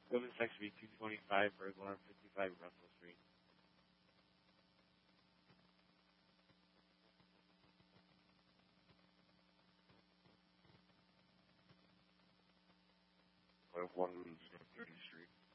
Women's section be 225 for 155 Russell Street. One 30th Street.